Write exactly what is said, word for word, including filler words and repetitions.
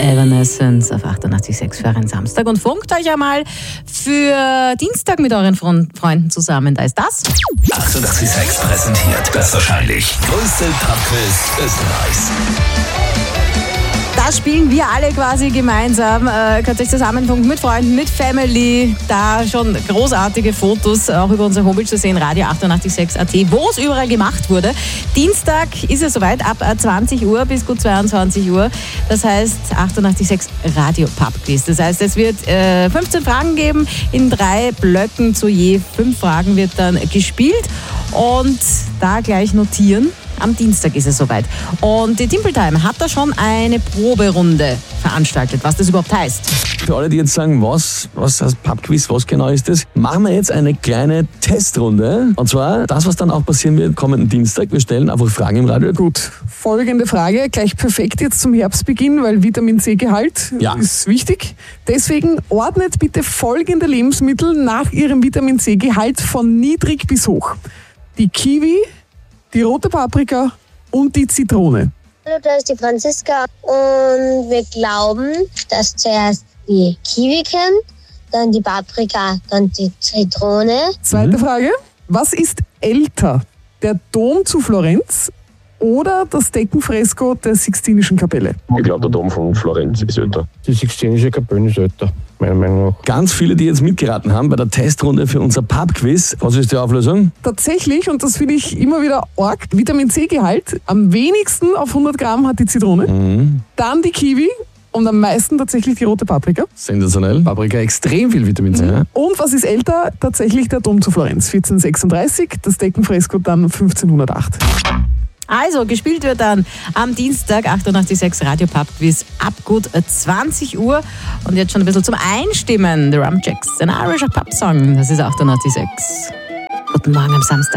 Evanescence auf achtundachtzig Komma sechs für einen Samstag und funkt euch einmal für Dienstag mit euren Freunden zusammen. Da ist das. achtundachtzig Komma sechs präsentiert das wahrscheinlich größte Pub-Quiz Österreichs. Das spielen wir alle quasi gemeinsam. Äh, könnt euch zusammenfunken mit Freunden, mit Family. Da schon großartige Fotos auch über unsere Homepage zu sehen, radio achtundachtzig Komma sechs Punkt at, wo es überall gemacht wurde. Dienstag ist es soweit, ab zwanzig Uhr bis gut zweiundzwanzig Uhr. Das heißt achtundachtzig Komma sechs Radio Pub Quiz. Das heißt, es wird äh, fünfzehn Fragen geben, in drei Blöcken zu je fünf Fragen wird dann gespielt. Und da gleich notieren. Am Dienstag ist es soweit. Und die Timpeltime hat da schon eine Proberunde veranstaltet, was das überhaupt heißt. Für alle, die jetzt sagen, was, was heißt Pubquiz, was genau ist das, machen wir jetzt eine kleine Testrunde. Und zwar das, was dann auch passieren wird kommenden Dienstag. Wir stellen einfach Fragen im Radio. Gut, folgende Frage, gleich perfekt jetzt zum Herbstbeginn, weil Vitamin C-Gehalt Ja. ist wichtig. Deswegen ordnet bitte folgende Lebensmittel nach ihrem Vitamin C-Gehalt von niedrig bis hoch. Die Kiwi, die rote Paprika und die Zitrone. Hallo, da ist die Franziska und wir glauben, dass zuerst die Kiwi kommt, dann die Paprika, dann die Zitrone. Zweite Frage, was ist älter, der Dom zu Florenz oder das Deckenfresko der Sixtinischen Kapelle? Ich glaube, der Dom von Florenz ist älter. Die Sixtinische Kapelle ist älter, meiner Meinung nach. Ganz viele, die jetzt mitgeraten haben bei der Testrunde für unser Pubquiz. Was ist die Auflösung? Tatsächlich, und das finde ich immer wieder arg, Vitamin C-Gehalt am wenigsten auf hundert Gramm hat die Zitrone, Mhm. dann die Kiwi und am meisten tatsächlich die rote Paprika. Sensationell. Paprika extrem viel Vitamin C. Ja. Und was ist älter? Tatsächlich der Dom zu Florenz, vierzehnhundertsechsunddreißig, das Deckenfresko dann fünfzehnhundertacht. Also, gespielt wird dann am Dienstag achtundachtzig Komma sechs Radio Pub Quiz ab gut zwanzig Uhr. Und jetzt schon ein bisschen zum Einstimmen. The Rumjacks, ein Irish Pub Song. Das ist achtundachtzig Komma sechs. Guten Morgen am Samstag.